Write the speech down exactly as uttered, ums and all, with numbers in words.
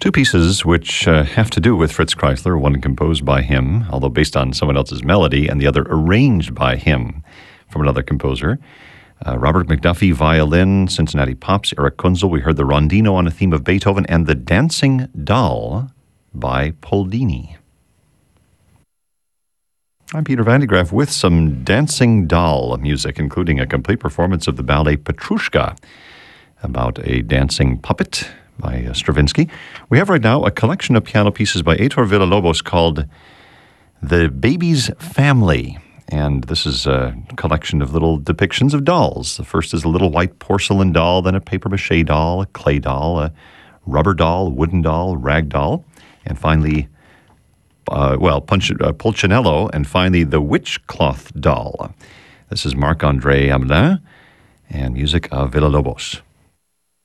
Two pieces which uh, have to do with Fritz Kreisler, one composed by him, although based on someone else's melody, and the other arranged by him from another composer. Uh, Robert McDuffie, violin, Cincinnati Pops, Eric Kunzel. We heard the Rondino on a theme of Beethoven, and the Dancing Doll by Poldini. I'm Peter Van de Graaff with some Dancing Doll music, including a complete performance of the ballet Petrushka, about a dancing puppet by uh, Stravinsky. We have right now a collection of piano pieces by Heitor Villa-Lobos called The Baby's Family. And this is a collection of little depictions of dolls. The first is a little white porcelain doll, then a papier-mâché doll, a clay doll, a rubber doll, a wooden doll, rag doll, and finally, uh, well, Punch, uh, Pulcinello, and finally the witchcloth doll. This is Marc-André Hamelin and music of Villa-Lobos.